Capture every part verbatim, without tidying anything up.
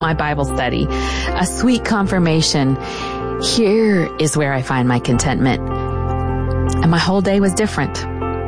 my Bible study, a sweet confirmation. Here is where I find my contentment. And my whole day was different.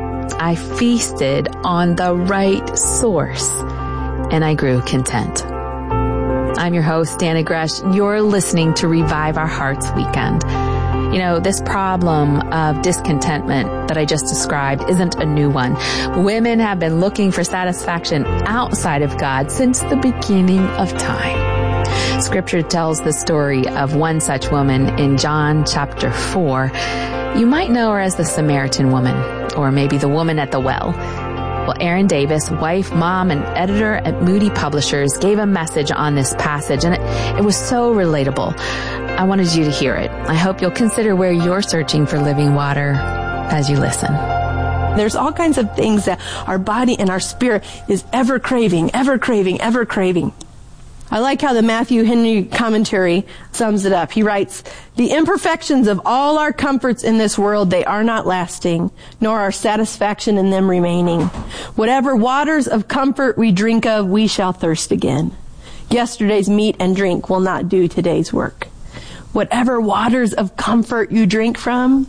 I feasted on the right source, and I grew content. I'm your host, Dana Gresh. You're listening to Revive Our Hearts Weekend. You know, this problem of discontentment that I just described isn't a new one. Women have been looking for satisfaction outside of God since the beginning of time. Scripture tells the story of one such woman in John chapter four. You might know her as the Samaritan woman, or maybe the woman at the well. Well, Erin Davis, wife, mom, and editor at Moody Publishers, gave a message on this passage, and it, it was so relatable. I wanted you to hear it. I hope you'll consider where you're searching for living water as you listen. There's all kinds of things that our body and our spirit is ever craving, ever craving, ever craving. I like how the Matthew Henry commentary sums it up. He writes, "The imperfections of all our comforts in this world, they are not lasting, nor our satisfaction in them remaining. Whatever waters of comfort we drink of, we shall thirst again. Yesterday's meat and drink will not do today's work." Whatever waters of comfort you drink from,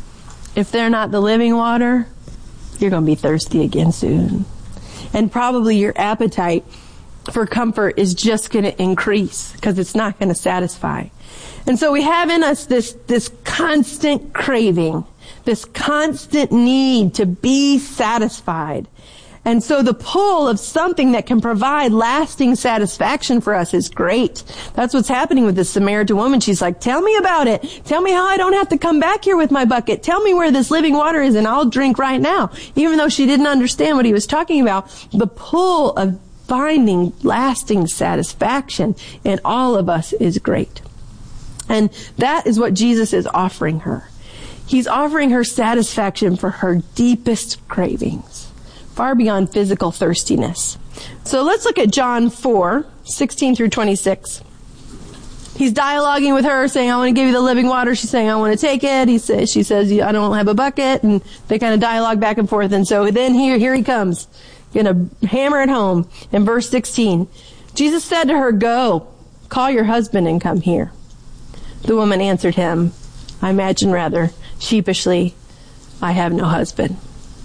if they're not the living water, you're going to be thirsty again soon. And probably your appetite for comfort is just going to increase because it's not going to satisfy. And so we have in us this, this constant craving, this constant need to be satisfied. And so the pull of something that can provide lasting satisfaction for us is great. That's what's happening with this Samaritan woman. She's like, tell me about it. Tell me how I don't have to come back here with my bucket. Tell me where this living water is and I'll drink right now. Even though she didn't understand what he was talking about, the pull of finding lasting satisfaction in all of us is great. And that is what Jesus is offering her. He's offering her satisfaction for her deepest cravings, far beyond physical thirstiness. So let's look at John four, sixteen through twenty-six. He's dialoguing with her, saying, I want to give you the living water. She's saying, I want to take it. He says, she says, I don't have a bucket. And they kind of dialogue back and forth. And so then here, here he comes, going to hammer it home. In verse sixteen, Jesus said to her, go, call your husband and come here. The woman answered him, I imagine rather sheepishly, I have no husband.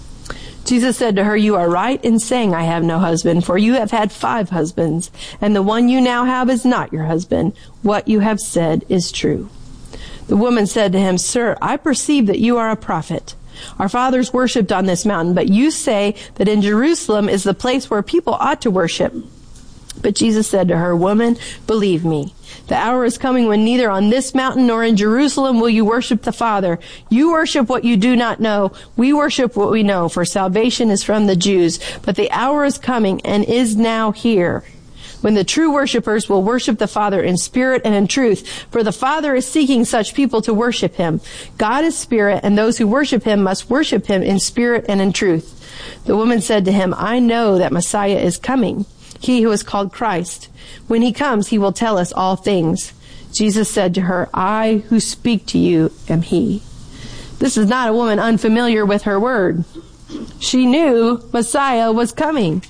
Jesus said to her, you are right in saying I have no husband, for you have had five husbands, and the one you now have is not your husband. What you have said is true. The woman said to him, Sir, I perceive that you are a prophet. Our fathers worshipped on this mountain, but you say that in Jerusalem is the place where people ought to worship. But Jesus said to her, Woman, believe me, the hour is coming when neither on this mountain nor in Jerusalem will you worship the Father. You worship what you do not know. We worship what we know, for salvation is from the Jews. But the hour is coming and is now here, when the true worshipers will worship the Father in spirit and in truth. For the Father is seeking such people to worship him. God is spirit, and those who worship him must worship him in spirit and in truth. The woman said to him, I know that Messiah is coming, he who is called Christ. When he comes, he will tell us all things. Jesus said to her, I who speak to you am he. This is not a woman unfamiliar with her word. She knew Messiah was coming.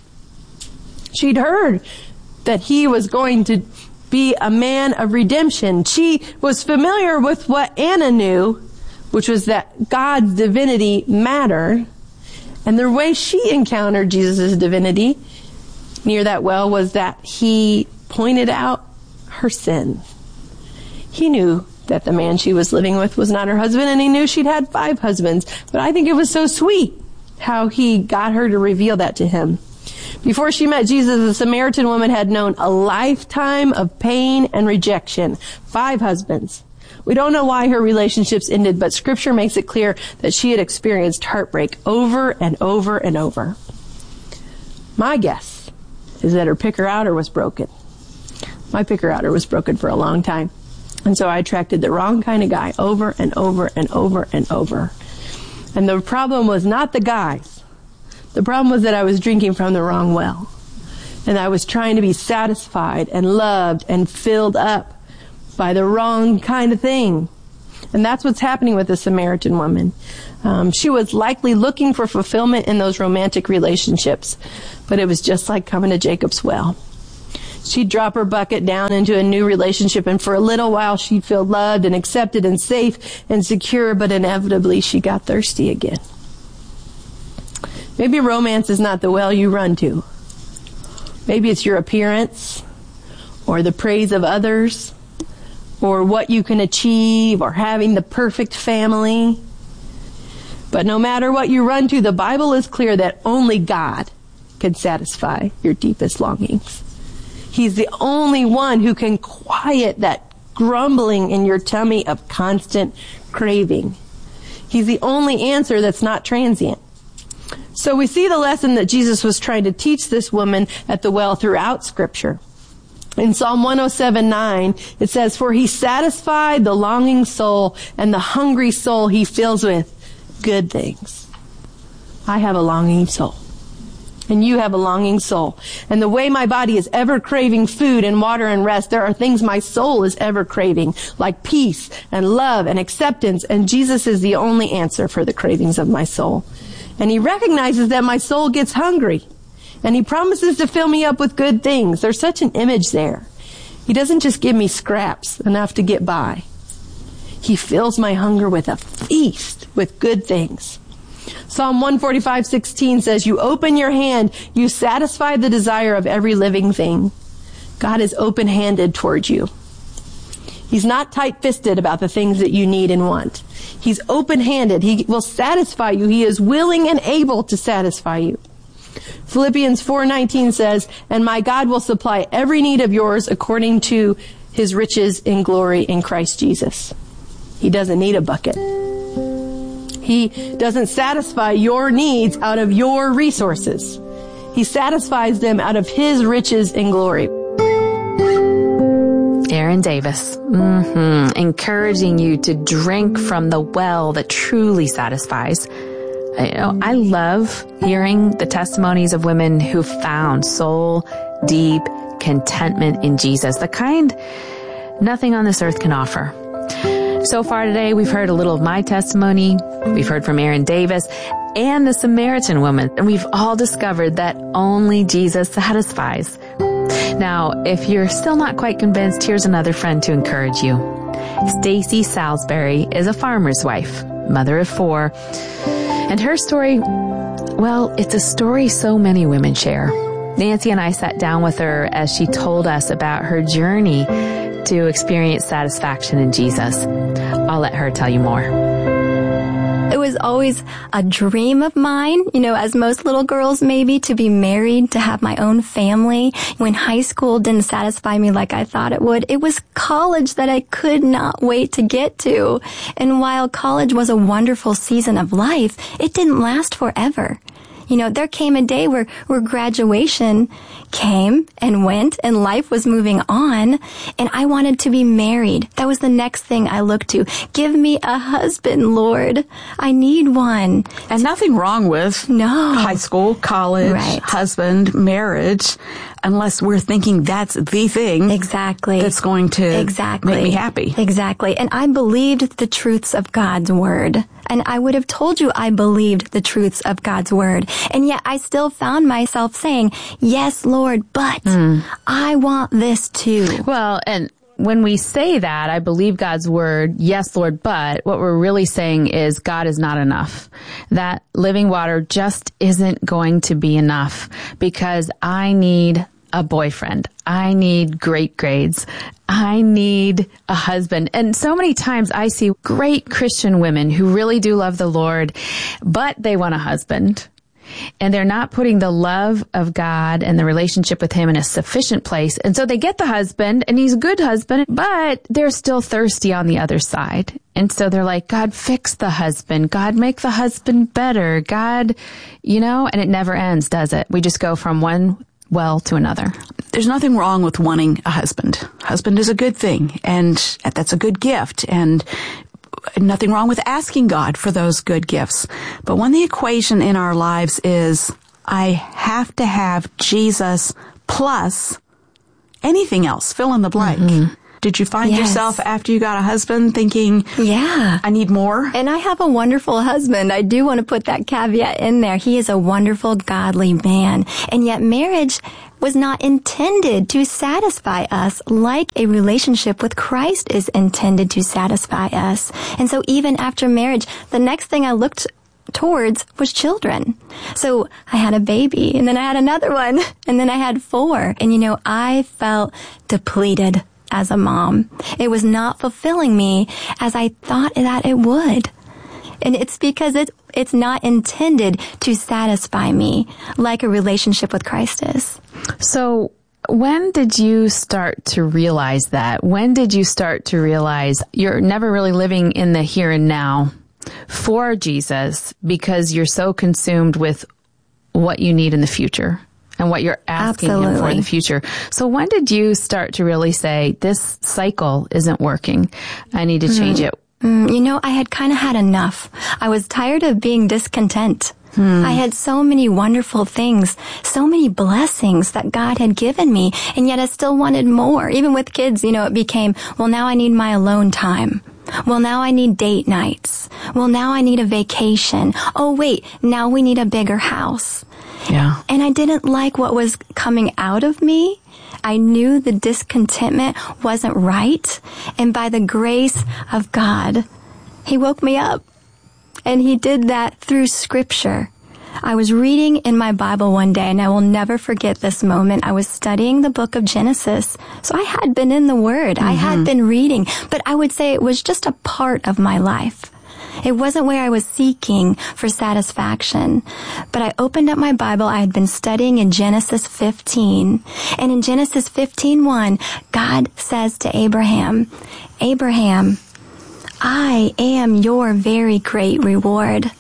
She'd heard that he was going to be a man of redemption. She was familiar with what Anna knew, which was that God's divinity mattered. And the way she encountered Jesus' divinity near that well was that he pointed out her sin. He knew that the man she was living with was not her husband, and he knew she'd had five husbands. But I think it was so sweet how he got her to reveal that to him. Before she met Jesus, the Samaritan woman had known a lifetime of pain and rejection. Five husbands. We don't know why her relationships ended, but Scripture makes it clear that she had experienced heartbreak over and over and over. My guess is that her picker-outer was broken. My picker-outer was broken for a long time. And so I attracted the wrong kind of guy over and over and over and over. And the problem was not the guys. The problem was that I was drinking from the wrong well. And I was trying to be satisfied and loved and filled up by the wrong kind of thing. And that's what's happening with the Samaritan woman. Um, she was likely looking for fulfillment in those romantic relationships, but it was just like coming to Jacob's well. She'd drop her bucket down into a new relationship, and for a little while she'd feel loved and accepted and safe and secure, but inevitably she got thirsty again. Maybe romance is not the well you run to. Maybe it's your appearance, or the praise of others, or what you can achieve, or having the perfect family. But no matter what you run to, the Bible is clear that only God can satisfy your deepest longings. He's the only one who can quiet that grumbling in your tummy of constant craving. He's the only answer that's not transient. So we see the lesson that Jesus was trying to teach this woman at the well throughout Scripture. In Psalm one oh seven nine, it says, "For he satisfied the longing soul, and the hungry soul he fills with good things." I have a longing soul. And you have a longing soul. And the way my body is ever craving food and water and rest, there are things my soul is ever craving, like peace and love and acceptance. And Jesus is the only answer for the cravings of my soul. And he recognizes that my soul gets hungry. And he promises to fill me up with good things. There's such an image there. He doesn't just give me scraps enough to get by. He fills my hunger with a feast with good things. Psalm one forty-five sixteen says, "You open your hand, you satisfy the desire of every living thing." God is open-handed towards you. He's not tight-fisted about the things that you need and want. He's open-handed. He will satisfy you. He is willing and able to satisfy you. Philippians four nineteen says, "And my God will supply every need of yours according to his riches in glory in Christ Jesus." He doesn't need a bucket. He doesn't satisfy your needs out of your resources. He satisfies them out of his riches in glory. Erin Davis, mm-hmm. encouraging you to drink from the well that truly satisfies. I, you know, I love hearing the testimonies of women who found soul deep contentment in Jesus, the kind nothing on this earth can offer. So far today, we've heard a little of my testimony. We've heard from Erin Davis and the Samaritan woman, and we've all discovered that only Jesus satisfies. Now, if you're still not quite convinced, here's another friend to encourage you. Stacy Salisbury is a farmer's wife, mother of four, and her story, well, it's a story so many women share. Nancy and I sat down with her as she told us about her journey to experience satisfaction in Jesus. I'll let her tell you more. It was always a dream of mine, you know, as most little girls maybe, to be married, to have my own family. When high school didn't satisfy me like I thought it would, it was college that I could not wait to get to. And while college was a wonderful season of life, it didn't last forever. You know, there came a day where, where graduation came and went and life was moving on, and I wanted to be married. That was the next thing I looked to. Give me a husband, Lord. I need one. And nothing wrong with no. high school, college, right. husband, marriage, unless we're thinking that's the thing exactly that's going to exactly. make me happy. Exactly. And I believed the truths of God's word. And I would have told you I believed the truths of God's word. And yet I still found myself saying, yes, Lord, but mm. I want this too. Well, and when we say that, I believe God's word, yes, Lord, but what we're really saying is God is not enough. That living water just isn't going to be enough because I need a boyfriend. I need great grades. I need a husband. And so many times I see great Christian women who really do love the Lord, but they want a husband. And they're not putting the love of God and the relationship with him in a sufficient place. And so they get the husband, and he's a good husband, but they're still thirsty on the other side. And so they're like, God, fix the husband. God, make the husband better. God, you know, and it never ends, does it? We just go from one well to another. There's nothing wrong with wanting a husband. Husband is a good thing, and that's a good gift, and nothing wrong with asking God for those good gifts. But when the equation in our lives is, I have to have Jesus plus anything else, fill in the blank, mm-hmm. Did you find Yes. yourself after you got a husband thinking, Yeah. I need more? And I have a wonderful husband. I do want to put that caveat in there. He is a wonderful, godly man. And yet marriage was not intended to satisfy us like a relationship with Christ is intended to satisfy us. And so even after marriage, the next thing I looked towards was children. So I had a baby, and then I had another one, and then I had four. And you know, I felt depleted as a mom. It was not fulfilling me as I thought that it would. And it's because it, it's not intended to satisfy me like a relationship with Christ is. So when did you start to realize that? When did you start to realize you're never really living in the here and now for Jesus because you're so consumed with what you need in the future and what you're asking Absolutely. him for in the future? So when did you start to really say, this cycle isn't working, I need to mm-hmm. change it? Mm, you know, I had kind of had enough. I was tired of being discontent. Hmm. I had so many wonderful things, so many blessings that God had given me, and yet I still wanted more. Even with kids, you know, it became, well, now I need my alone time. Well, now I need date nights. Well, now I need a vacation. Oh, wait, now we need a bigger house. Yeah. And I didn't like what was coming out of me. I knew the discontentment wasn't right. And by the grace of God, He woke me up. And He did that through Scripture. I was reading in my Bible one day, and I will never forget this moment. I was studying the book of Genesis. So I had been in the Word. Mm-hmm. I had been reading. But I would say it was just a part of my life. It wasn't where I was seeking for satisfaction. But I opened up my Bible. I had been studying in Genesis fifteen. And in Genesis fifteen one, God says to Abraham, Abraham, I am your very great reward.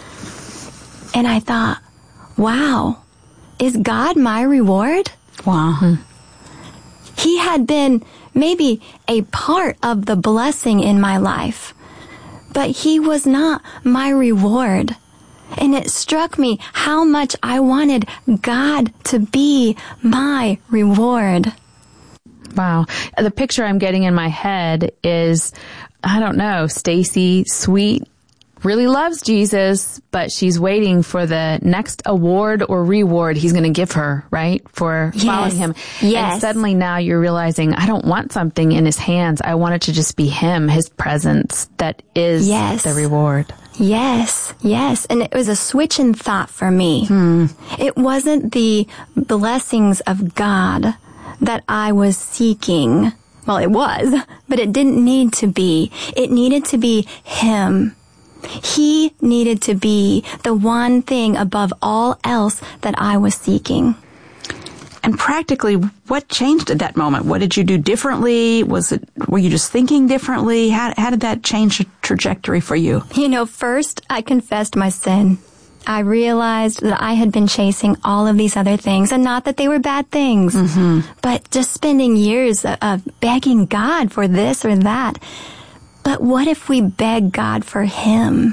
And I thought, wow, is God my reward? Wow. He had been maybe a part of the blessing in my life, but He was not my reward. And it struck me how much I wanted God to be my reward. Wow. The picture I'm getting in my head is, I don't know, Stacy, sweet, really loves Jesus, but she's waiting for the next award or reward He's going to give her, right? For yes. following Him. Yes. And suddenly now you're realizing, I don't want something in His hands. I want it to just be Him, His presence that is yes. the reward. Yes, yes. And it was a switch in thought for me. Hmm. It wasn't the blessings of God that I was seeking. Well, it was, but it didn't need to be. It needed to be Him. He needed to be the one thing above all else that I was seeking. And practically, what changed at that moment? What did you do differently? Was it, were you just thinking differently? How, how did that change the trajectory for you? You know, first, I confessed my sin. I realized that I had been chasing all of these other things, and not that they were bad things, mm-hmm. but just spending years of, of begging God for this or that. But what if we beg God for Him?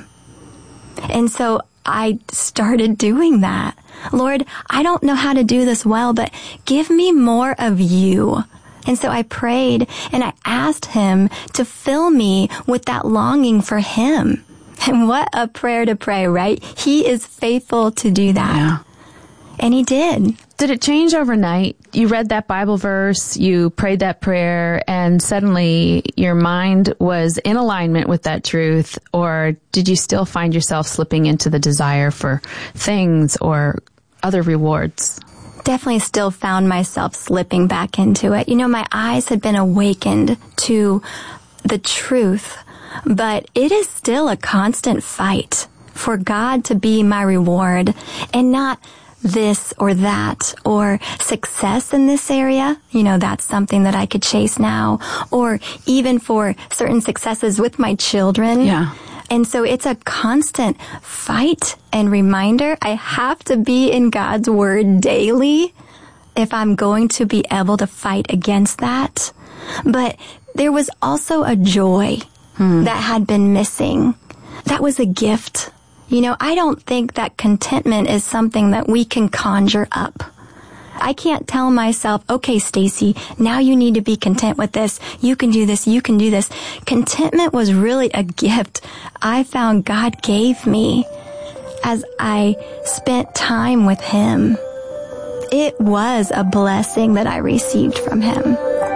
And so I started doing that. Lord, I don't know how to do this well, but give me more of You. And so I prayed and I asked Him to fill me with that longing for Him. And what a prayer to pray, right? He is faithful to do that. Yeah. And He did. Did it change overnight? You read that Bible verse, you prayed that prayer, and suddenly your mind was in alignment with that truth? Or did you still find yourself slipping into the desire for things or other rewards? Definitely still found myself slipping back into it. You know, my eyes had been awakened to the truth, but it is still a constant fight for God to be my reward and not this or that, or success in this area. You know, that's something that I could chase now, or even for certain successes with my children. Yeah. And so it's a constant fight and reminder. I have to be in God's Word daily if I'm going to be able to fight against that. But there was also a joy hmm. that had been missing. That was a gift. You know, I don't think that contentment is something that we can conjure up. I can't tell myself, okay, Stacy, now you need to be content with this. You can do this. You can do this. Contentment was really a gift I found God gave me as I spent time with Him. It was a blessing that I received from Him.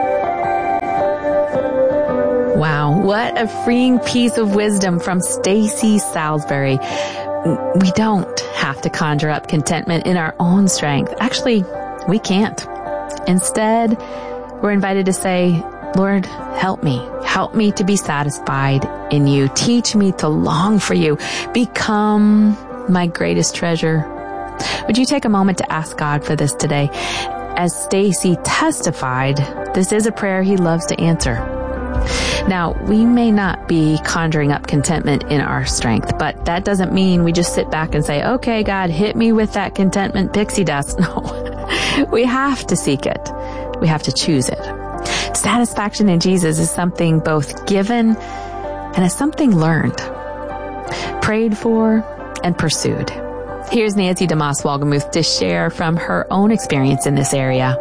Wow, what a freeing piece of wisdom from Stacy Salisbury. We don't have to conjure up contentment in our own strength. Actually, we can't. Instead, we're invited to say, Lord, help me. Help me to be satisfied in you. Teach me to long for you. Become my greatest treasure. Would you take a moment to ask God for this today? As Stacy testified, this is a prayer He loves to answer. Now, we may not be conjuring up contentment in our strength, but that doesn't mean we just sit back and say, okay, God, hit me with that contentment pixie dust. No, we have to seek it. We have to choose it. Satisfaction in Jesus is something both given and is something learned, prayed for, and pursued. Here's Nancy DeMoss Wolgemuth to share from her own experience in this area.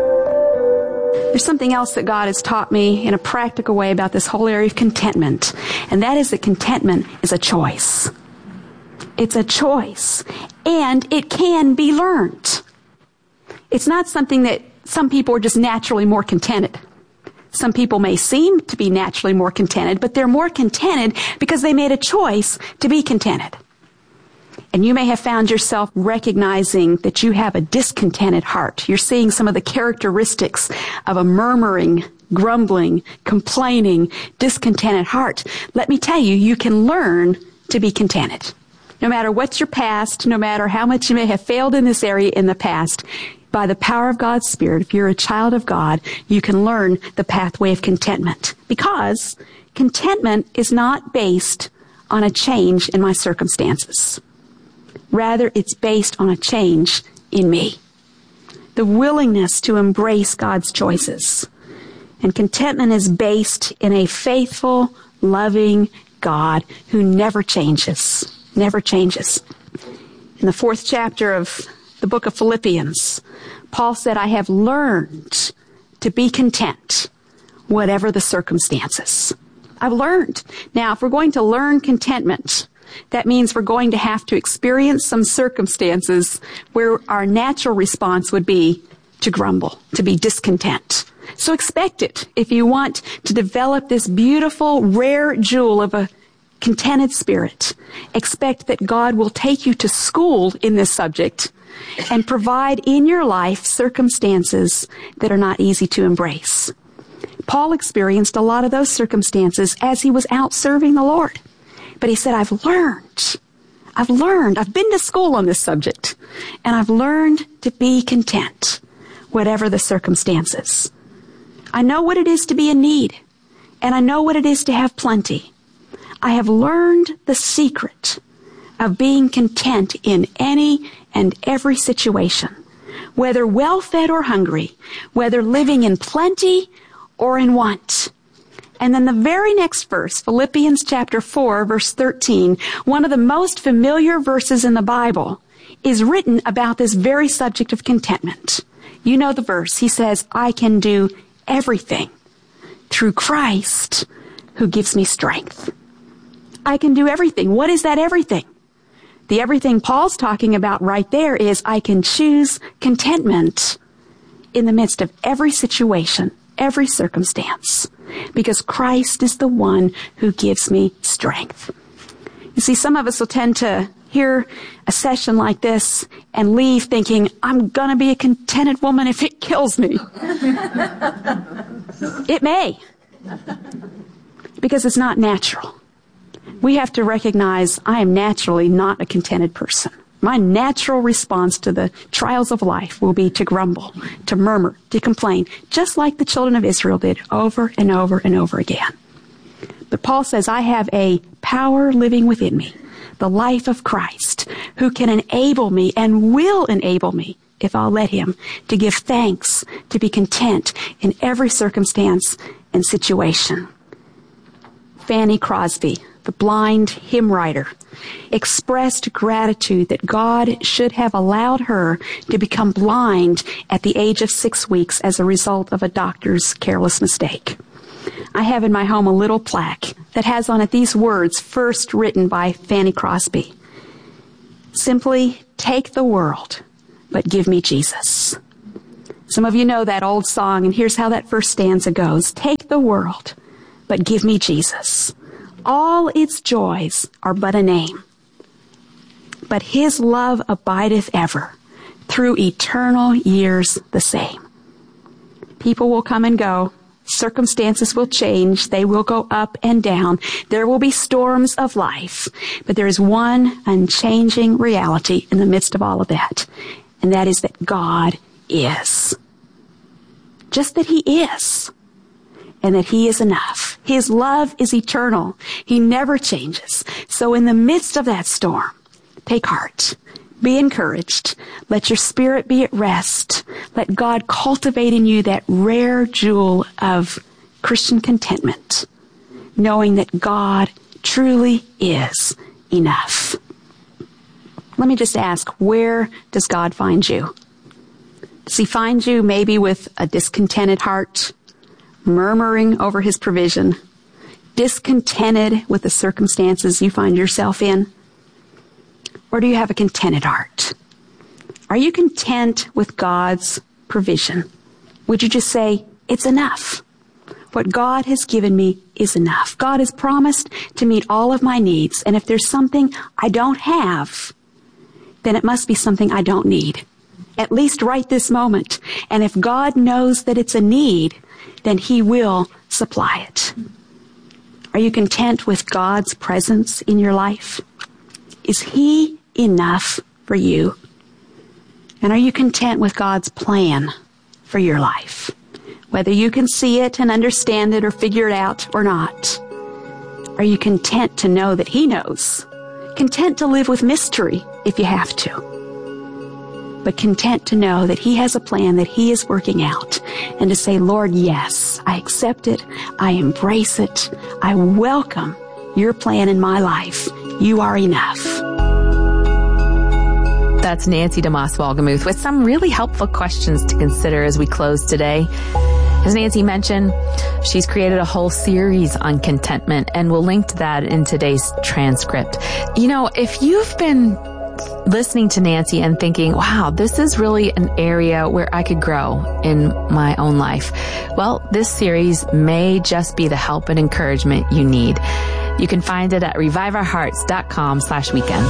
There's something else that God has taught me in a practical way about this whole area of contentment, and that is that contentment is a choice. It's a choice, and it can be learned. It's not something that some people are just naturally more contented. Some people may seem to be naturally more contented, but they're more contented because they made a choice to be contented. And you may have found yourself recognizing that you have a discontented heart. You're seeing some of the characteristics of a murmuring, grumbling, complaining, discontented heart. Let me tell you, you can learn to be contented. No matter what's your past, no matter how much you may have failed in this area in the past, by the power of God's Spirit, if you're a child of God, you can learn the pathway of contentment. Because contentment is not based on a change in my circumstances. Rather, it's based on a change in me. The willingness to embrace God's choices. And contentment is based in a faithful, loving God who never changes. Never changes. In the fourth chapter of the book of Philippians, Paul said, I have learned to be content, whatever the circumstances. I've learned. Now, if we're going to learn contentment, that means we're going to have to experience some circumstances where our natural response would be to grumble, to be discontent. So expect it if you want to develop this beautiful, rare jewel of a contented spirit. Expect that God will take you to school in this subject and provide in your life circumstances that are not easy to embrace. Paul experienced a lot of those circumstances as he was out serving the Lord. But he said, I've learned, I've learned, I've been to school on this subject, and I've learned to be content, whatever the circumstances. I know what it is to be in need, and I know what it is to have plenty. I have learned the secret of being content in any and every situation, whether well-fed or hungry, whether living in plenty or in want. And then the very next verse, Philippians chapter four, verse thirteen, one of the most familiar verses in the Bible, is written about this very subject of contentment. You know the verse. He says, I can do everything through Christ who gives me strength. I can do everything. What is that everything? The everything Paul's talking about right there is I can choose contentment in the midst of every situation, every circumstance, because Christ is the one who gives me strength. You see, some of us will tend to hear a session like this and leave thinking, I'm going to be a contented woman if it kills me. It may, because it's not natural. We have to recognize I am naturally not a contented person. My natural response to the trials of life will be to grumble, to murmur, to complain, just like the children of Israel did over and over and over again. But Paul says, I have a power living within me, the life of Christ, who can enable me and will enable me, if I'll let him, to give thanks, to be content in every circumstance and situation. Fanny Crosby, the blind hymn writer, expressed gratitude that God should have allowed her to become blind at the age of six weeks as a result of a doctor's careless mistake. I have in my home a little plaque that has on it these words, first written by Fanny Crosby. Simply, take the world, but give me Jesus. Some of you know that old song, and here's how that first stanza goes. Take the world, but give me Jesus. All its joys are but a name, but his love abideth ever, through eternal years the same. People will come and go. Circumstances will change. They will go up and down. There will be storms of life. But there is one unchanging reality in the midst of all of that, and that is that God is. Just that he is. And that he is enough. His love is eternal. He never changes. So in the midst of that storm, take heart. Be encouraged. Let your spirit be at rest. Let God cultivate in you that rare jewel of Christian contentment, knowing that God truly is enough. Let me just ask, where does God find you? Does he find you maybe with a discontented heart, murmuring over his provision, discontented with the circumstances you find yourself in? Or do you have a contented heart? Are you content with God's provision? Would you just say, it's enough? What God has given me is enough. God has promised to meet all of my needs, and if there's something I don't have, then it must be something I don't need. At least right this moment. And if God knows that it's a need, then he will supply it. Are you content with God's presence in your life? Is he enough for you? And are you content with God's plan for your life? Whether you can see it and understand it or figure it out or not. Are you content to know that he knows? Content to live with mystery if you have to. But content to know that he has a plan that he is working out, and to say, Lord, yes, I accept it, I embrace it, I welcome your plan in my life. You are enough. That's Nancy DeMoss Wolgemuth with some really helpful questions to consider as we close today. As Nancy mentioned, she's created a whole series on contentment, and we'll link to that in today's transcript. You know, if you've been listening to Nancy and thinking, wow, this is really an area where I could grow in my own life, well, this series may just be the help and encouragement you need. You can find it at reviveourhearts.com slash weekend.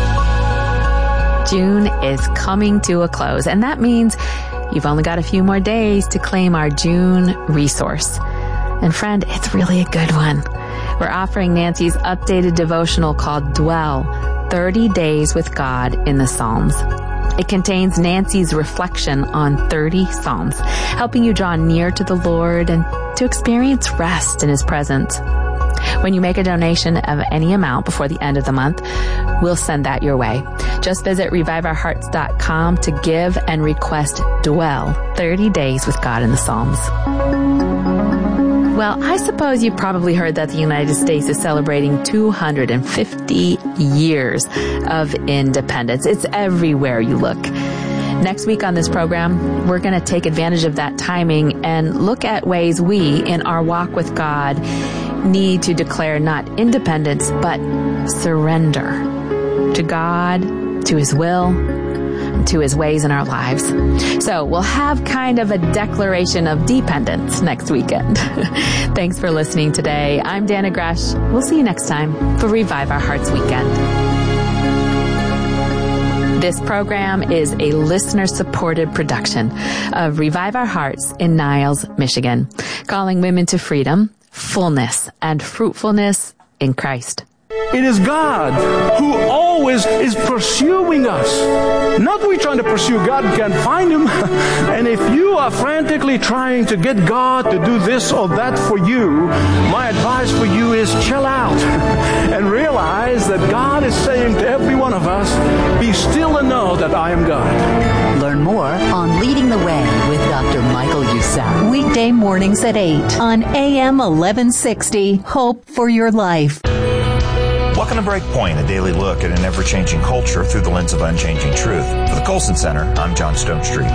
June is coming to a close, and that means you've only got a few more days to claim our June resource. And friend, it's really a good one. We're offering Nancy's updated devotional called Dwell, thirty days with God in the Psalms. It contains Nancy's reflection on thirty Psalms, helping you draw near to the Lord and to experience rest in his presence. When you make a donation of any amount before the end of the month, we'll send that your way. Just visit revive our hearts dot com to give and request Dwell, thirty days with God in the Psalms. Well, I suppose you've probably heard that the United States is celebrating two hundred fifty years of independence. It's everywhere you look. Next week on this program, we're going to take advantage of that timing and look at ways we, in our walk with God, need to declare not independence, but surrender to God, to his will, and to his ways in our lives. So we'll have kind of a declaration of dependence next weekend. Thanks for listening today. I'm Dana Gresh. We'll see you next time for Revive Our Hearts Weekend. This program is a listener-supported production of Revive Our Hearts in Niles, Michigan, calling women to freedom, fullness, and fruitfulness in Christ. It is God who always is pursuing us. Not we trying to pursue God and can't find him. And if you are frantically trying to get God to do this or that for you, my advice for you is chill out and realize that God is saying to every one of us, be still and know that I am God. Learn more on Leading the Way with Doctor Michael Youssef. Weekday mornings at eight on A M eleven sixty. Hope for Your Life. Welcome to Breakpoint, a daily look at an ever-changing culture through the lens of unchanging truth. For the Colson Center, I'm John Stonestreet.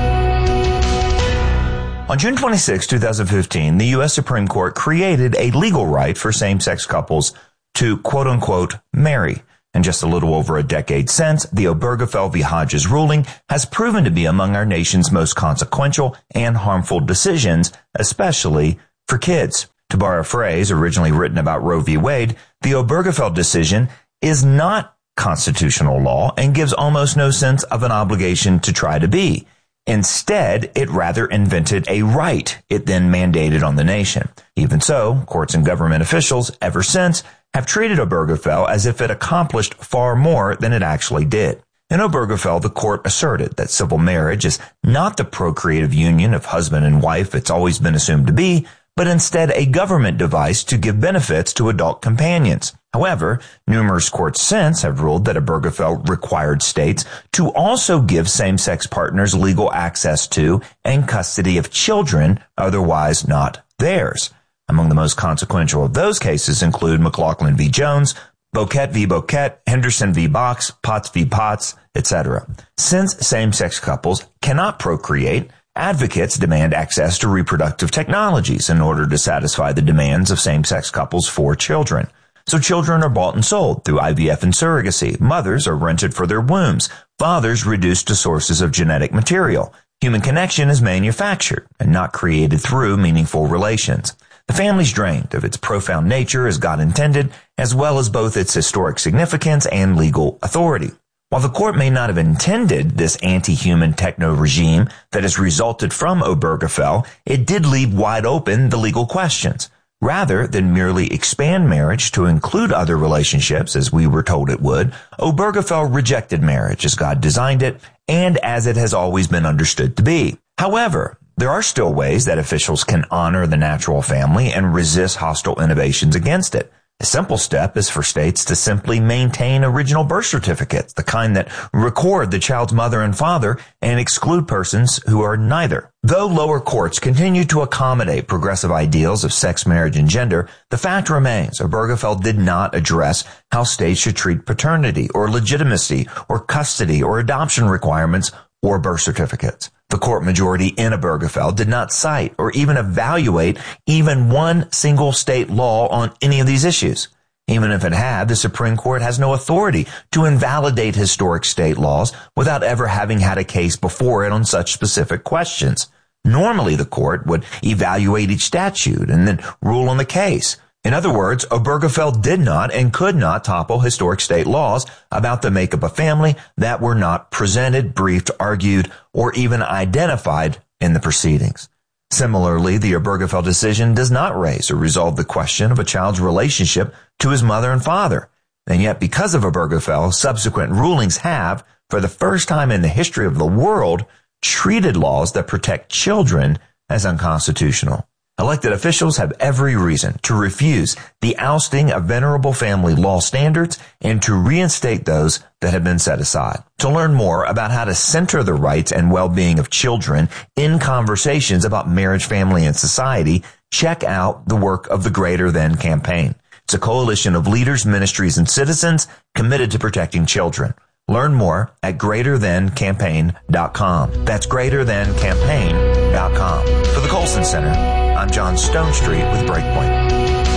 On June twenty-sixth, twenty fifteen, the U S Supreme Court created a legal right for same-sex couples to quote-unquote marry. And just a little over a decade since, the Obergefell v. Hodges ruling has proven to be among our nation's most consequential and harmful decisions, especially for kids. To borrow a phrase originally written about Roe v. Wade, the Obergefell decision is not constitutional law and gives almost no sense of an obligation to try to be. Instead, it rather invented a right it then mandated on the nation. Even so, courts and government officials ever since have treated Obergefell as if it accomplished far more than it actually did. In Obergefell, the court asserted that civil marriage is not the procreative union of husband and wife it's always been assumed to be, but instead a government device to give benefits to adult companions. However, numerous courts since have ruled that Obergefell required states to also give same-sex partners legal access to and custody of children otherwise not theirs. Among the most consequential of those cases include McLaughlin v. Jones, Boquette v. Boquette, Henderson v. Box, Potts v. Potts, et cetera. Since same-sex couples cannot procreate, advocates demand access to reproductive technologies in order to satisfy the demands of same-sex couples for children. So children are bought and sold through I V F and surrogacy. Mothers are rented for their wombs. Fathers reduced to sources of genetic material. Human connection is manufactured and not created through meaningful relations. The family's drained of its profound nature as God intended, as well as both its historic significance and legal authority. While the court may not have intended this anti-human techno-regime that has resulted from Obergefell, it did leave wide open the legal questions. Rather than merely expand marriage to include other relationships, as we were told it would, Obergefell rejected marriage as God designed it and as it has always been understood to be. However, there are still ways that officials can honor the natural family and resist hostile innovations against it. A simple step is for states to simply maintain original birth certificates, the kind that record the child's mother and father and exclude persons who are neither. Though lower courts continue to accommodate progressive ideals of sex, marriage, and gender, the fact remains Obergefell did not address how states should treat paternity or legitimacy or custody or adoption requirements or birth certificates. The court majority in Obergefell did not cite or even evaluate even one single state law on any of these issues. Even if it had, the Supreme Court has no authority to invalidate historic state laws without ever having had a case before it on such specific questions. Normally, the court would evaluate each statute and then rule on the case. In other words, Obergefell did not and could not topple historic state laws about the makeup of family that were not presented, briefed, argued, or even identified in the proceedings. Similarly, the Obergefell decision does not raise or resolve the question of a child's relationship to his mother and father. And yet, because of Obergefell, subsequent rulings have, for the first time in the history of the world, treated laws that protect children as unconstitutional. Elected officials have every reason to refuse the ousting of venerable family law standards and to reinstate those that have been set aside. To learn more about how to center the rights and well-being of children in conversations about marriage, family, and society, check out the work of the Greater Than Campaign. It's a coalition of leaders, ministries, and citizens committed to protecting children. Learn more at greater than campaign dot com. That's greater than campaign dot com. For the Colson Center, I'm John Stonestreet with Breakpoint.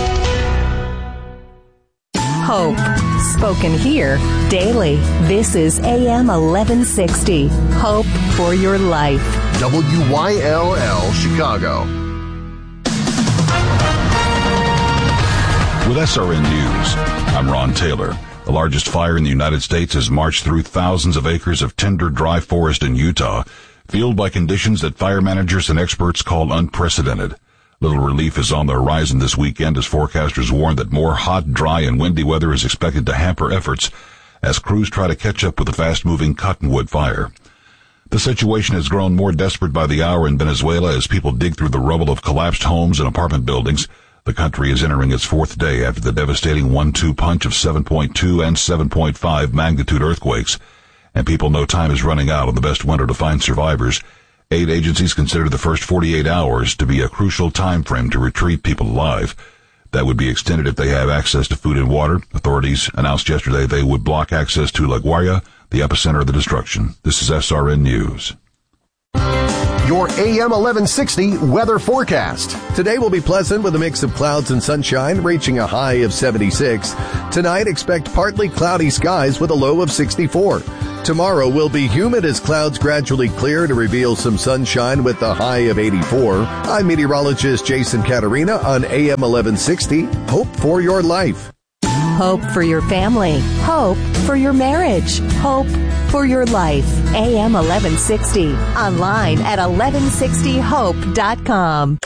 Hope, spoken here daily. This is A M eleven sixty. Hope for your life. W Y L L Chicago. With S R N News, I'm Ron Taylor. The largest fire in the United States has marched through thousands of acres of tender, dry forest in Utah, fueled by conditions that fire managers and experts call unprecedented. Little relief is on the horizon this weekend as forecasters warn that more hot, dry, and windy weather is expected to hamper efforts as crews try to catch up with the fast-moving cottonwood fire. The situation has grown more desperate by the hour in Venezuela as people dig through the rubble of collapsed homes and apartment buildings. The country is entering its fourth day after the devastating one two punch of seven point two and seven point five magnitude earthquakes, and people know time is running out on the best winter to find survivors. Aid agencies consider the first forty-eight hours to be a crucial time frame to retrieve people alive. That would be extended if they have access to food and water. Authorities announced yesterday they would block access to La Guaira, the epicenter of the destruction. This is S R N News. Your A M eleven sixty weather forecast. Today will be pleasant with a mix of clouds and sunshine, reaching a high of seventy-six. Tonight, expect partly cloudy skies with a low of sixty-four. Tomorrow will be humid as clouds gradually clear to reveal some sunshine with a high of eighty-four. I'm meteorologist Jason Caterina on A M eleven sixty. Hope for your life. Hope for your family. Hope for your marriage. Hope for your life. A M eleven sixty. Online at eleven sixty hope dot com.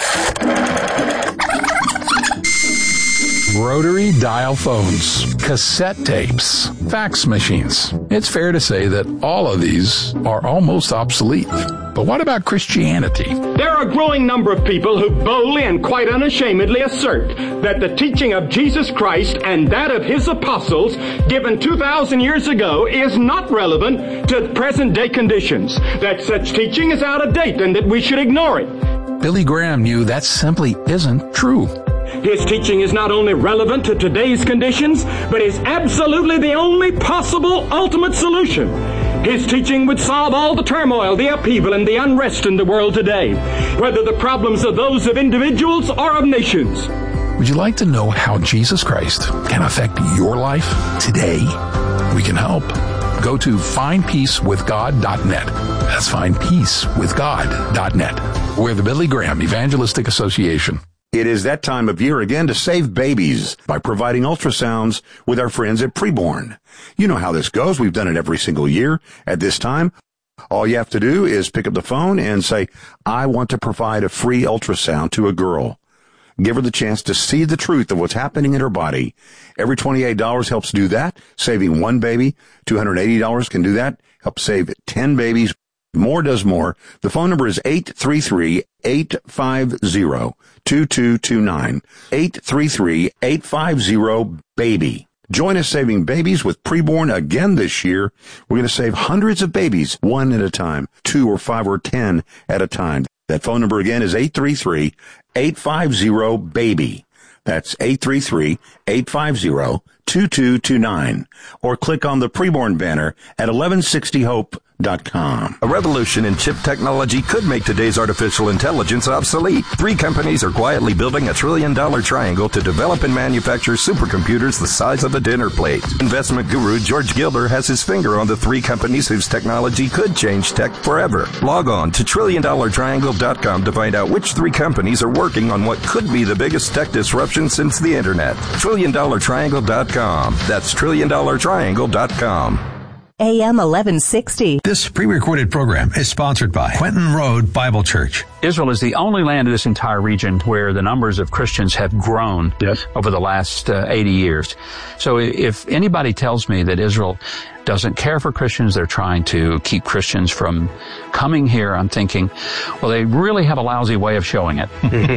Rotary dial phones, cassette tapes, fax machines. It's fair to say that all of these are almost obsolete. But what about Christianity? There are a growing number of people who boldly and quite unashamedly assert that the teaching of Jesus Christ and that of his apostles given two thousand years ago is not relevant to present day conditions, that such teaching is out of date and that we should ignore it. Billy Graham knew that simply isn't true. His teaching is not only relevant to today's conditions, but is absolutely the only possible ultimate solution. His teaching would solve all the turmoil, the upheaval, and the unrest in the world today, whether the problems are those of individuals or of nations. Would you like to know how Jesus Christ can affect your life today? We can help. Go to find peace with god dot net. That's find peace with god dot net. We're the Billy Graham Evangelistic Association. It is that time of year again to save babies by providing ultrasounds with our friends at Preborn. You know how this goes. We've done it every single year. At this time, all you have to do is pick up the phone and say, I want to provide a free ultrasound to a girl. Give her the chance to see the truth of what's happening in her body. Every twenty-eight dollars helps do that, saving one baby. two hundred eighty dollars can do that, help save ten babies. More does more. The phone number is eight three three, eight five zero, two two two nine. eight three three, eight five zero, BABY. Join us saving babies with Preborn again this year. We're going to save hundreds of babies, one at a time, two or five or ten at a time. That phone number again is eight three three, eight five zero, BABY. That's eight three three, eight five zero, two two two nine. Or click on the Preborn banner at eleven sixty hope dot com. A revolution in chip technology could make today's artificial intelligence obsolete. Three companies are quietly building a trillion dollar triangle to develop and manufacture supercomputers the size of a dinner plate. Investment guru George Gilder has his finger on the three companies whose technology could change tech forever. Log on to trillion dollar triangle dot com to find out which three companies are working on what could be the biggest tech disruption since the internet. trillion dollar triangle dot com. That's trillion dollar triangle dot com. A M eleven sixty. This pre-recorded program is sponsored by Quentin Road Bible Church. Israel is the only land in this entire region where the numbers of Christians have grown yes. over the last uh, eighty years. So if anybody tells me that Israel doesn't care for Christians, they're trying to keep Christians from coming here, I'm thinking, well, they really have a lousy way of showing it.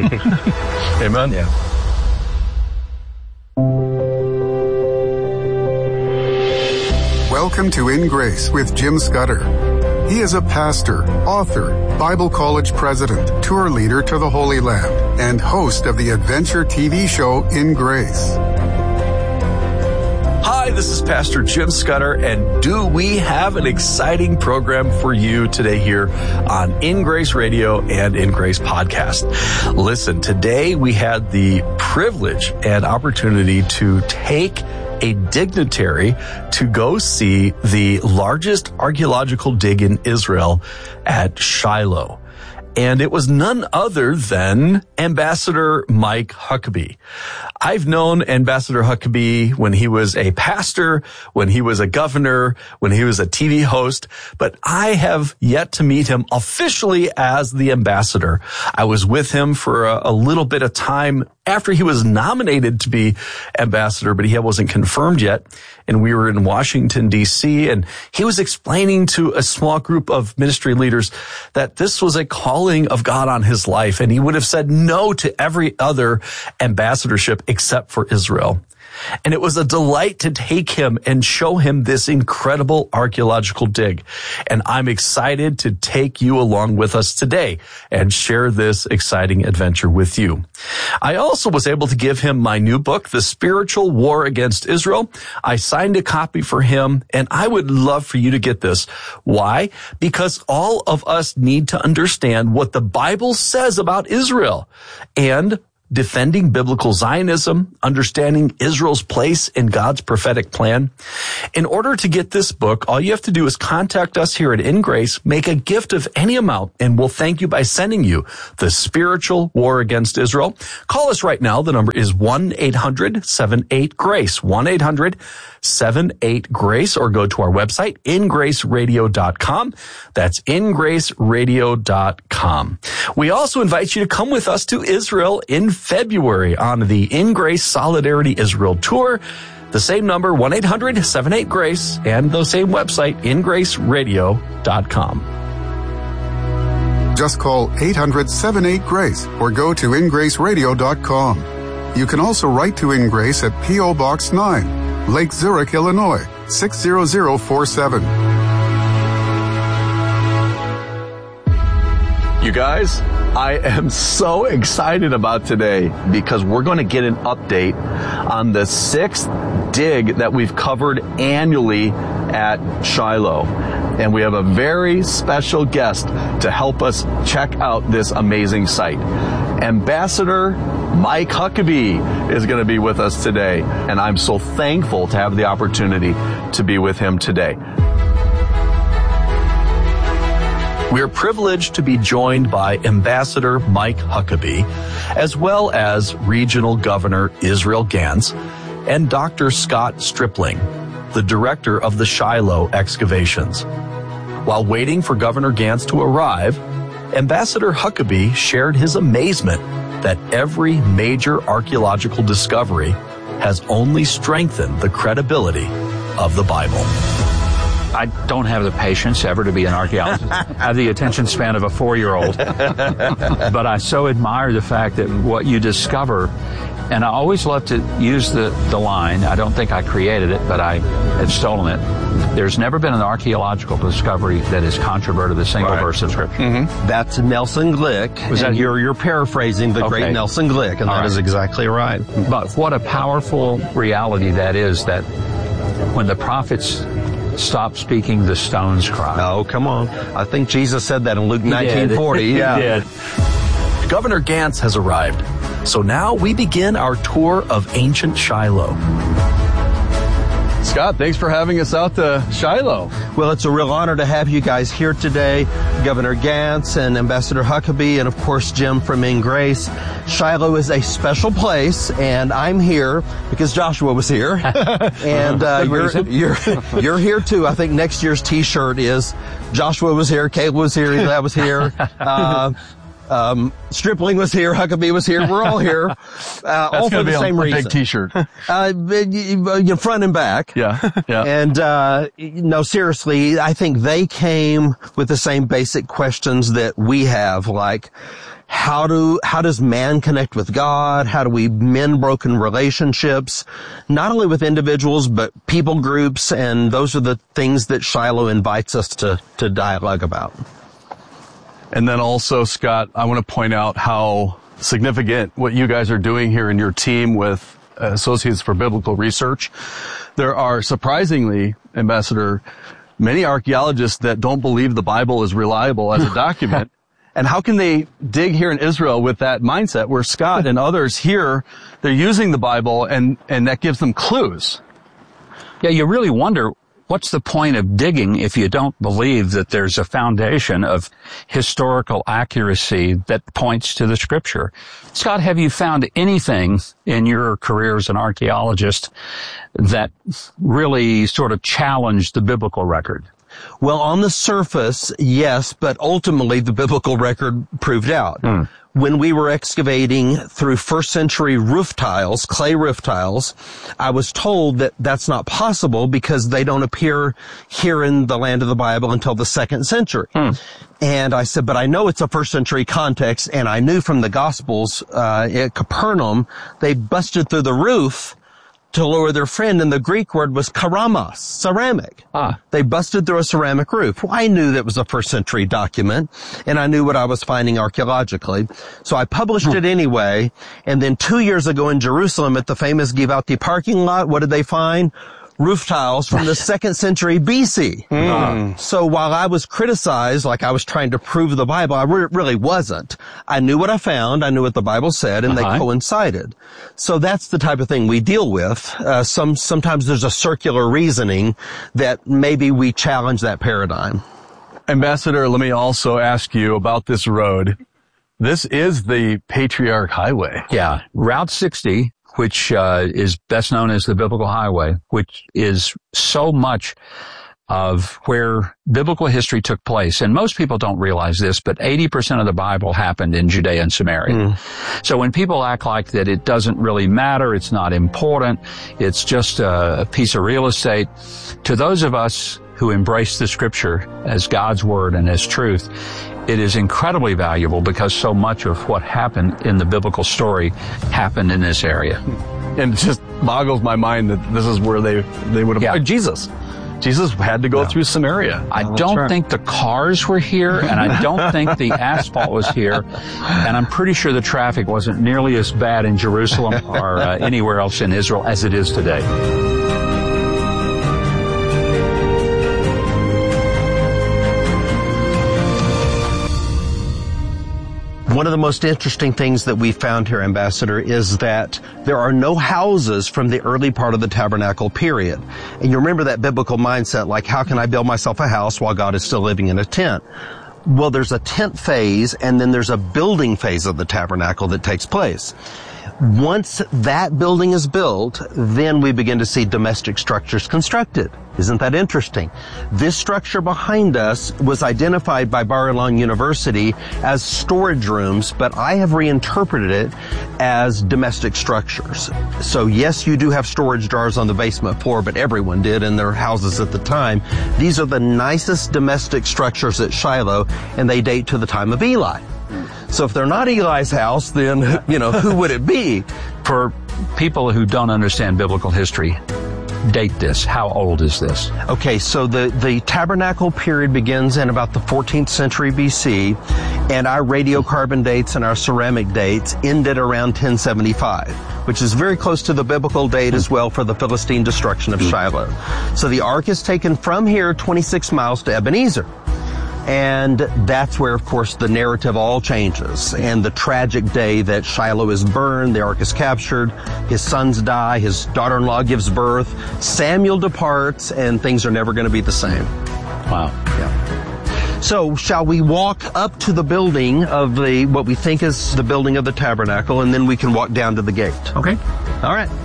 Amen. Yeah. Welcome to In Grace with Jim Scudder. He is a pastor, author, Bible college president, tour leader to the Holy Land, and host of the adventure T V show In Grace. Hi, this is Pastor Jim Scudder, and do we have an exciting program for you today here on In Grace Radio and In Grace Podcast. Listen, today we had the privilege and opportunity to take a dignitary to go see the largest archaeological dig in Israel at Shiloh. And it was none other than Ambassador Mike Huckabee. I've known Ambassador Huckabee when he was a pastor, when he was a governor, when he was a T V host, but I have yet to meet him officially as the ambassador. I was with him for a, a little bit of time after he was nominated to be ambassador, but he wasn't confirmed yet. And we were in Washington, D C, and he was explaining to a small group of ministry leaders that this was a calling of God on his life, and he would have said no to every other ambassadorship except for Israel. And it was a delight to take him and show him this incredible archaeological dig. And I'm excited to take you along with us today and share this exciting adventure with you. I also was able to give him my new book, The Spiritual War Against Israel. I signed a copy for him, and I would love for you to get this. Why? Because all of us need to understand what the Bible says about Israel and defending biblical Zionism, understanding Israel's place in God's prophetic plan. In order to get this book, all you have to do is contact us here at In Grace, make a gift of any amount, and we'll thank you by sending you The Spiritual War Against Israel. Call us right now. The number is one eight hundred seven eight GRACE, one eight hundred seven eight GRACE, or go to our website, in grace radio dot com. That's in grace radio dot com. We also invite you to come with us to Israel in February on the In Grace Solidarity Israel Tour. The same number, one eight hundred seven eight GRACE, and the same website, in grace radio dot com. Just call eight hundred seven eight GRACE or go to in grace radio dot com. You can also write to In Grace at P O Box nine, Lake Zurich, Illinois, six zero zero four seven. You guys, I am so excited about today because we're going to get an update on the sixth dig that we've covered annually at Shiloh. And we have a very special guest to help us check out this amazing site. Ambassador Mike Huckabee is going to be with us today, and I'm so thankful to have the opportunity to be with him today. We are privileged to be joined by Ambassador Mike Huckabee, as well as Regional Governor Israel Gantz, and Doctor Scott Stripling, the director of the Shiloh excavations. While waiting for Governor Gantz to arrive, Ambassador Huckabee shared his amazement that every major archaeological discovery has only strengthened the credibility of the Bible. I don't have the patience ever to be an archaeologist. I have the attention span of a four-year-old. But I so admire the fact that what you discover, and I always love to use the, the line, I don't think I created it, but I have stolen it. There's never been an archaeological discovery that has controverted a single right. verse of Scripture. Mm-hmm. That's Nelson Glick. Was that you're, you're paraphrasing the okay. great Nelson Glick, and All that right. is exactly right. But what a powerful reality that is, that when the prophets stop speaking, the stones cry. Oh, come on. I think Jesus said that in Luke nineteen forty. He yeah. did. Governor Gantz has arrived. So now we begin our tour of ancient Shiloh. Scott, thanks for having us out to Shiloh. Well, it's a real honor to have you guys here today. Governor Gantz and Ambassador Huckabee, and of course Jim from In Grace. Shiloh is a special place, and I'm here because Joshua was here. and uh, you're, you're, you're here too. I think next year's t-shirt is Joshua was here, Caleb was here, Eli was here. Uh, Um, Stripling was here, Huckabee was here, we're all here, uh, all for the same reason. That's going to be a big t-shirt. uh, you, you front and back. Yeah, yeah. And, uh, no, seriously, I think they came with the same basic questions that we have, like, how do, how does man connect with God? How do we mend broken relationships? Not only with individuals, but people groups, and those are the things that Shiloh invites us to, to dialogue about. And then also, Scott, I want to point out how significant what you guys are doing here in your team with Associates for Biblical Research. There are surprisingly, Ambassador, many archaeologists that don't believe the Bible is reliable as a document. And how can they dig here in Israel with that mindset where Scott and others here, they're using the Bible and, and that gives them clues? Yeah, you really wonder, what's the point of digging if you don't believe that there's a foundation of historical accuracy that points to the Scripture? Scott, have you found anything in your career as an archaeologist that really sort of challenged the biblical record? Well, on the surface, yes, but ultimately the biblical record proved out. Mm. When we were excavating through first century roof tiles, clay roof tiles, I was told that that's not possible because they don't appear here in the land of the Bible until the second century. Hmm. And I said, but I know it's a first century context, and I knew from the Gospels uh, at Capernaum, they busted through the roof to lure their friend, and the Greek word was keramos, ceramic. Ah. They busted through a ceramic roof. Well, I knew that was a first century document, and I knew what I was finding archaeologically. So I published it anyway, and then two years ago in Jerusalem at the famous Givati parking lot, what did they find? Roof tiles from the second century B C. Mm. So while I was criticized, like I was trying to prove the Bible, I re- really wasn't. I knew what I found, I knew what the Bible said, and Uh-huh. they coincided. So that's the type of thing we deal with. Uh, some sometimes there's a circular reasoning that maybe we challenge that paradigm. Ambassador, let me also ask you about this road. This is the Patriarch Highway. Yeah, Route sixty, which uh, is best known as the Biblical Highway, which is so much of where biblical history took place. And most people don't realize this, but eighty percent of the Bible happened in Judea and Samaria. Mm. So when people act like that it doesn't really matter, it's not important, it's just a, a piece of real estate, to those of us who embrace the Scripture as God's Word and as truth, it is incredibly valuable because so much of what happened in the biblical story happened in this area. And it just boggles my mind that this is where they, they would have, Yeah. Jesus. Jesus had to go Yeah. through Samaria. I Oh, don't right. think the cars were here, and I don't think the asphalt was here, and I'm pretty sure the traffic wasn't nearly as bad in Jerusalem or uh, anywhere else in Israel as it is today. One of the most interesting things that we found here, Ambassador, is that there are no houses from the early part of the tabernacle period. And you remember that biblical mindset, like, how can I build myself a house while God is still living in a tent? Well, there's a tent phase, and then there's a building phase of the tabernacle that takes place. Once that building is built, then we begin to see domestic structures constructed. Isn't that interesting? This structure behind us was identified by Bar-Ilan University as storage rooms, but I have reinterpreted it as domestic structures. So yes, you do have storage jars on the basement floor, but everyone did in their houses at the time. These are the nicest domestic structures at Shiloh, and they date to the time of Eli. So if they're not Eli's house, then, you know, who would it be? For people who don't understand biblical history, date this. How old is this? Okay, so the, the tabernacle period begins in about the fourteenth century B C, and our radiocarbon dates and our ceramic dates ended around ten seventy-five, which is very close to the biblical date as well for the Philistine destruction of Shiloh. So the ark is taken from here twenty-six miles to Ebenezer. And that's where, of course, the narrative all changes. And the tragic day that Shiloh is burned, the ark is captured, his sons die, his daughter-in-law gives birth, Samuel departs, and things are never going to be the same. Wow. Yeah. So shall we walk up to the building of the, what we think is the building of the tabernacle, and then we can walk down to the gate? Okay. All right.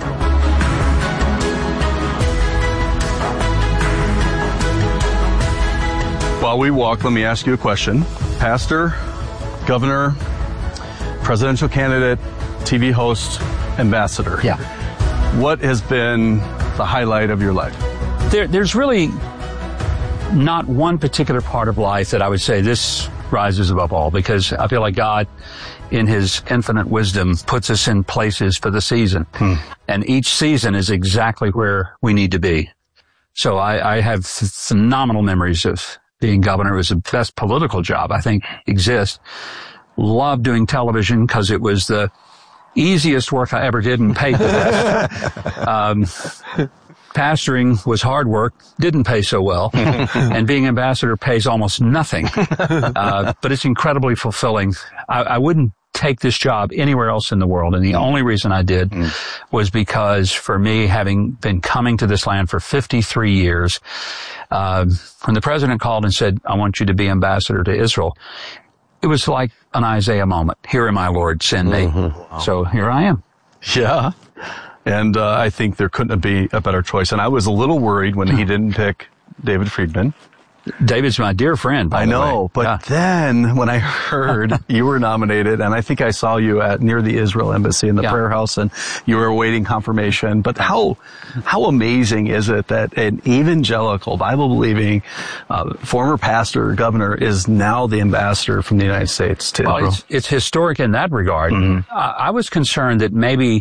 While we walk, let me ask you a question. Pastor, governor, presidential candidate, T V host, ambassador. Yeah. What has been the highlight of your life? There, there's really not one particular part of life that I would say this rises above all, because I feel like God, in His infinite wisdom, puts us in places for the season. Hmm. And each season is exactly where we need to be. So I, I have phenomenal memories of being governor. It was the best political job I think exists. Loved doing television because it was the easiest work I ever did and paid the best. um, pastoring was hard work, didn't pay so well, and being ambassador pays almost nothing. Uh, but it's incredibly fulfilling. I, I wouldn't take this job anywhere else in the world, and the only reason I did mm. was because, for me, having been coming to this land for fifty-three years, uh, when the president called and said, I want you to be ambassador to Israel, it was like an Isaiah moment. Here am I, Lord, send me. Mm-hmm. Wow. So here I am. Yeah. And uh, I think there couldn't be a better choice. And I was a little worried when he didn't pick David Friedman. David's my dear friend, by I the know, way. but yeah. then when I heard you were nominated, and I think I saw you at near the Israel embassy in the yeah. prayer house, and you were awaiting confirmation. But how how amazing is it that an evangelical, Bible-believing uh, former pastor, governor, is now the ambassador from the United States to well, Israel? It's, it's historic in that regard. Mm-hmm. I, I was concerned that maybe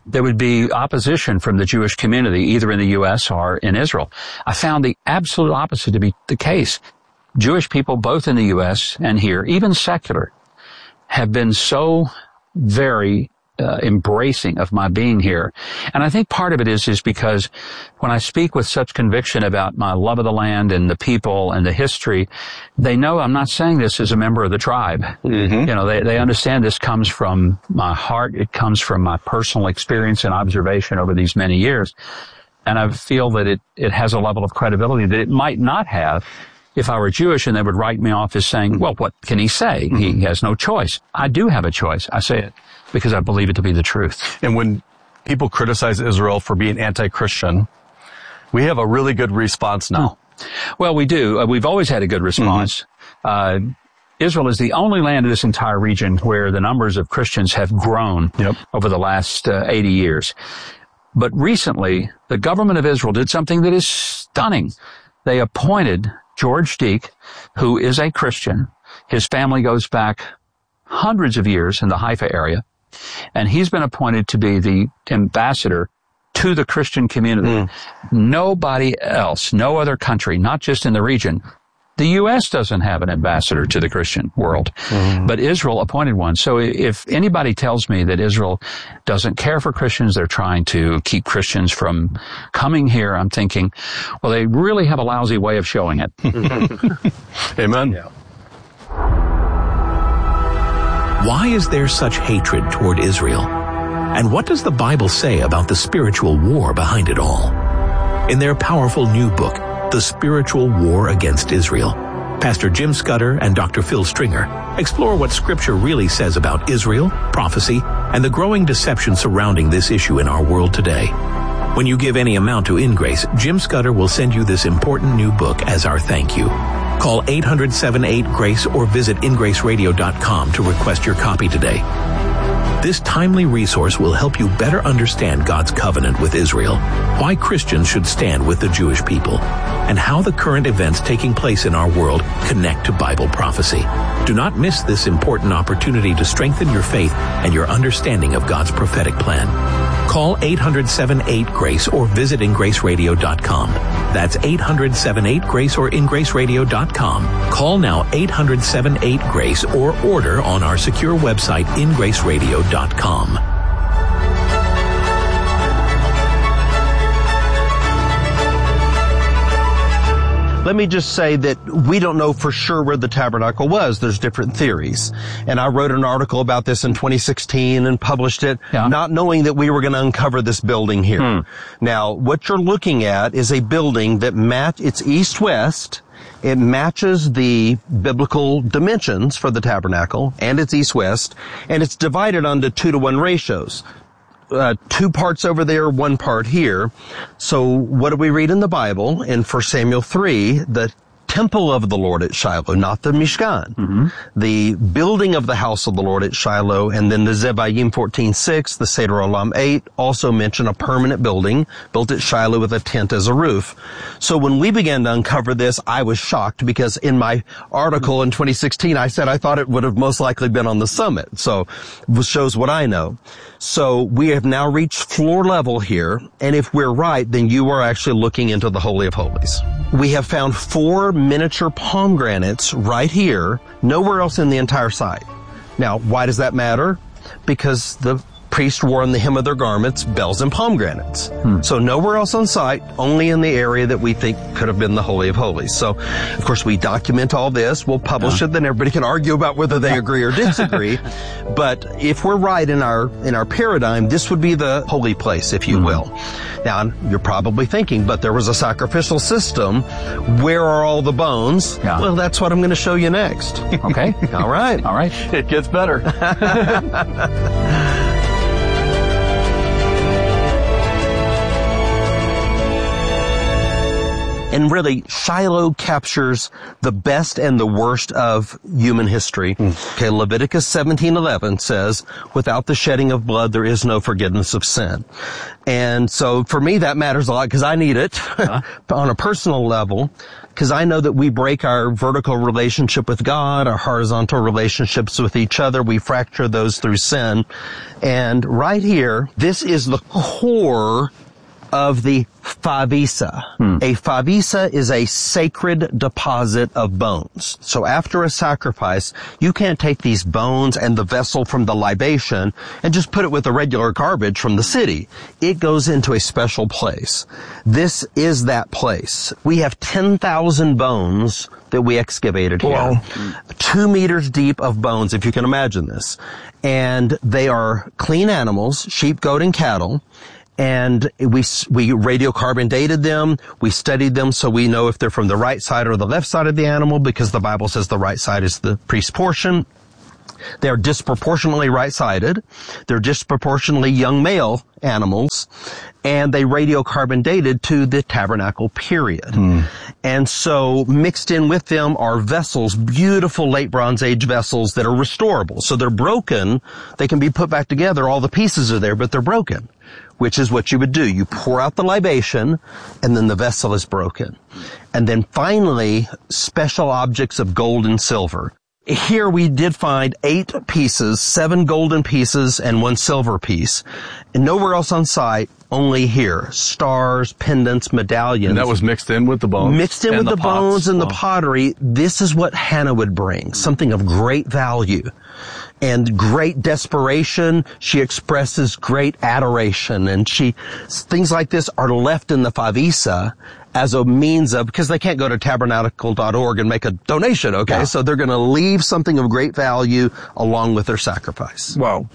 there would be opposition from the Jewish community, either in the U S or in Israel. I found the absolute opposite to be the case. Jewish people, both in the U S and here, even secular, have been so very uh, embracing of my being here. And I think part of it is, is because when I speak with such conviction about my love of the land and the people and the history, they know I'm not saying this as a member of the tribe. Mm-hmm. You know, they, they understand this comes from my heart. It comes from my personal experience and observation over these many years. And I feel that it, it has a level of credibility that it might not have if I were Jewish, and they would write me off as saying, well, what can he say? Mm-hmm. He has no choice. I do have a choice. I say it because I believe it to be the truth. And when people criticize Israel for being anti-Christian, we have a really good response now. Oh. Well, we do. Uh, we've always had a good response. Mm-hmm. Uh, Israel is the only land in this entire region where the numbers of Christians have grown yep. over the last uh, eighty years. But recently, the government of Israel did something that is stunning. They appointed George Deek, who is a Christian. His family goes back hundreds of years in the Haifa area, and he's been appointed to be the ambassador to the Christian community. Mm. Nobody else, no other country, not just in the region. The U S doesn't have an ambassador to the Christian world, mm. but Israel appointed one. So if anybody tells me that Israel doesn't care for Christians, they're trying to keep Christians from coming here, I'm thinking, well, they really have a lousy way of showing it. Amen. Yeah. Why is there such hatred toward Israel? And what does the Bible say about the spiritual war behind it all? In their powerful new book, The Spiritual War Against Israel, Pastor Jim Scudder and Doctor Phil Stringer explore what Scripture really says about Israel, prophecy, and the growing deception surrounding this issue in our world today. When you give any amount to InGrace, Jim Scudder will send you this important new book as our thank you. Call eight hundred, seven eight, GRACE or visit in grace radio dot com to request your copy today. This timely resource will help you better understand God's covenant with Israel, why Christians should stand with the Jewish people, and how the current events taking place in our world connect to Bible prophecy. Do not miss this important opportunity to strengthen your faith and your understanding of God's prophetic plan. Call eight hundred, seven eight, GRACE or visit in grace radio dot com. That's eight hundred, seven eight, GRACE or in grace radio dot com. Call now eight hundred, seven eight, GRACE or order on our secure website in grace radio dot com. Let me just say that we don't know for sure where the tabernacle was. There's different theories. And I wrote an article about this in twenty sixteen and published it, yeah. not knowing that we were going to uncover this building here. Hmm. Now, what you're looking at is a building that match, it's east-west. It matches the biblical dimensions for the tabernacle, and it's east-west, and it's divided onto two to one ratios. Uh, two parts over there, one part here. So what do we read in the Bible? In First Samuel three, the temple of the Lord at Shiloh, not the Mishkan. Mm-hmm. The building of the house of the Lord at Shiloh, and then the Zebayim fourteen six, the Seder Olam eight, also mention a permanent building built at Shiloh with a tent as a roof. So when we began to uncover this, I was shocked because in my article in twenty sixteen, I said I thought it would have most likely been on the summit. So it shows what I know. So we have now reached floor level here, and if we're right, then you are actually looking into the Holy of Holies. We have found four miniature pomegranates right here, nowhere else in the entire site. Now, why does that matter? Because the priests wore on the hem of their garments bells and pomegranates. Hmm. So nowhere else on site, only in the area that we think could have been the Holy of Holies. So, of course, we document all this. We'll publish yeah. it, then everybody can argue about whether they agree or disagree. But if we're right in our in our paradigm, this would be the holy place, if you hmm. will. Now, you're probably thinking, but there was a sacrificial system. Where are all the bones? Yeah. Well, that's what I'm going to show you next. Okay. All right. All right. It gets better. And really, Shiloh captures the best and the worst of human history. Mm. Okay, Leviticus seventeen eleven says, without the shedding of blood, there is no forgiveness of sin. And so for me, that matters a lot because I need it huh? on a personal level, because I know that we break our vertical relationship with God, our horizontal relationships with each other. We fracture those through sin. And right here, this is the core of the favisa. Hmm. A favisa is a sacred deposit of bones. So after a sacrifice, you can't take these bones and the vessel from the libation and just put it with the regular garbage from the city. It goes into a special place. This is that place. We have ten thousand bones that we excavated here. Wow. Two meters deep of bones, if you can imagine this. And they are clean animals, sheep, goat, and cattle. And we, we radiocarbon dated them. We studied them so we know if they're from the right side or the left side of the animal, because the Bible says the right side is the priest's portion. They're disproportionately right-sided. They're disproportionately young male animals. And they radiocarbon dated to the tabernacle period. Mm. And so mixed in with them are vessels, beautiful late Bronze Age vessels that are restorable. So they're broken. They can be put back together. All the pieces are there, but they're broken. Which is what you would do. You pour out the libation, and then the vessel is broken. And then finally, special objects of gold and silver. Here we did find eight pieces, seven golden pieces and one silver piece. And nowhere else on site, only here. Stars, pendants, medallions. And that was mixed in with the bones? Mixed in with the, the bones and wow. the pottery. This is what Hannah would bring, something of great value. And great desperation. She expresses great adoration. And she, things like this are left in the favisa as a means of, because they can't go to tabernacle dot org and make a donation, okay? Yeah. So they're going to leave something of great value along with their sacrifice. Wow.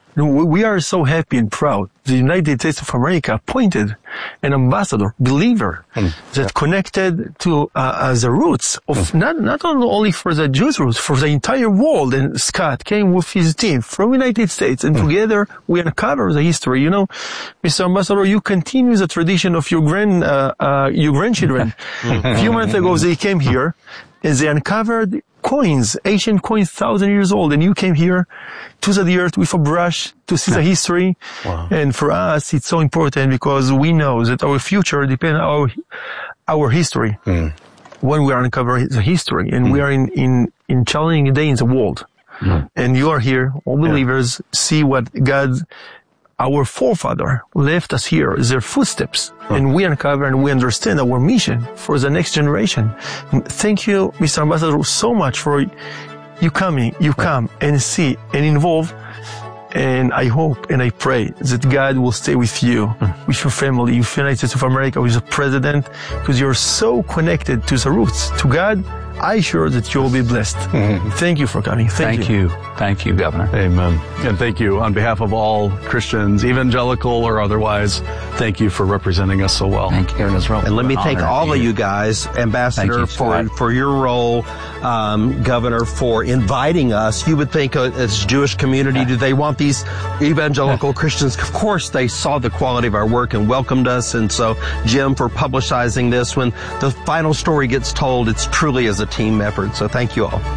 We are so happy and proud. The United States of America appointed an ambassador, believer, mm. that connected to uh, the roots of mm. not not only for the Jews' roots, for the entire world. And Scott came with his team from the United States, and mm. together we uncover the history. You know, Mister Ambassador, you continue the tradition of your grand uh, uh, your grandchildren. A few months ago, they came here and they uncovered coins, ancient coins, thousand years old, and you came here to the earth with a brush to see the history. Wow. And for us, it's so important because we know that our future depends on our, our history. Mm. When we are uncovering the history, and mm. we are in, in, in challenging day in the world. Mm. And you are here, all believers, yeah. see what God, our forefather, left us here, their footsteps. Oh. And we uncover and we understand our mission for the next generation. Thank you, Mister Ambassador, so much for you coming, you come and see and involve. And I hope and I pray that God will stay with you, mm. with your family, with the United States of America, with the president, because you're so connected to the roots, to God. I'm sure that you'll be blessed. Mm-hmm. Thank you for coming. Thank, thank you. you. Thank you, Governor. Amen. And thank you on behalf of all Christians, evangelical or otherwise. Thank you for representing us so well. Thank you, Israel. And let me thank all of you guys, Ambassador, you, for for your role, um, Governor, for inviting us. You would think, uh, as Jewish community, do they want these evangelical Christians? Of course, they saw the quality of our work and welcomed us. And so, Jim, for publicizing this. When the final story gets told, it's truly as a team effort. So thank you all.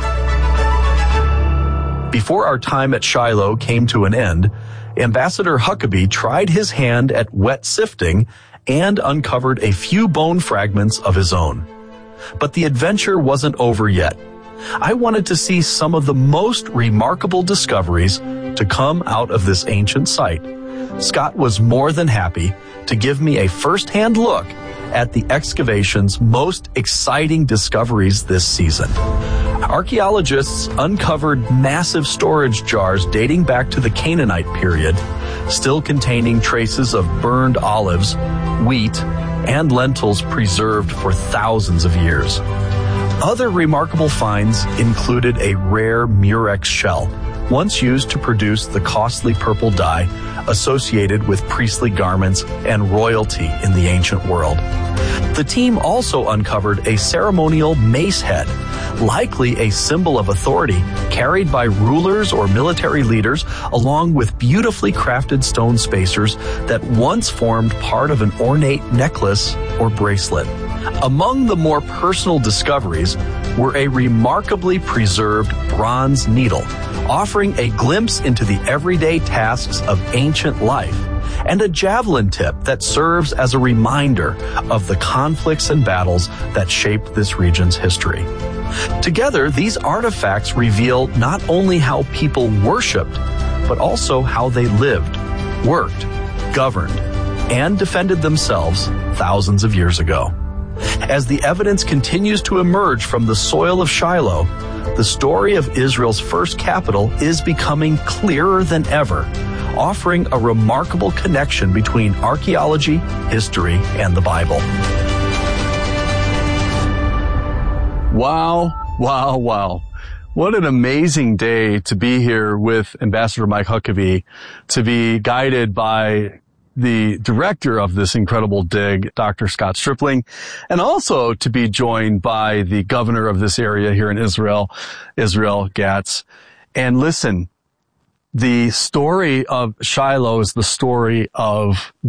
Before our time at Shiloh came to an end, Ambassador Huckabee tried his hand at wet sifting and uncovered a few bone fragments of his own. But the adventure wasn't over yet. I wanted to see some of the most remarkable discoveries to come out of this ancient site. Scott was more than happy to give me a first-hand look at the excavation's most exciting discoveries this season. Archaeologists uncovered massive storage jars dating back to the Canaanite period, still containing traces of burned olives, wheat, and lentils preserved for thousands of years. Other remarkable finds included a rare murex shell, once used to produce the costly purple dye associated with priestly garments and royalty in the ancient world. The team also uncovered a ceremonial mace head, likely a symbol of authority carried by rulers or military leaders, along with beautifully crafted stone spacers that once formed part of an ornate necklace or bracelet. Among the more personal discoveries were a remarkably preserved bronze needle, offering a glimpse into the everyday tasks of ancient life, and a javelin tip that serves as a reminder of the conflicts and battles that shaped this region's history. Together, these artifacts reveal not only how people worshipped, but also how they lived, worked, governed, and defended themselves thousands of years ago. As the evidence continues to emerge from the soil of Shiloh, the story of Israel's first capital is becoming clearer than ever, offering a remarkable connection between archaeology, history, and the Bible. Wow, wow, wow. What an amazing day to be here with Ambassador Mike Huckabee, to be guided by the director of this incredible dig, Doctor Scott Stripling, and also to be joined by the governor of this area here in Israel, Israel Gatz. And listen, the story of Shiloh is the story of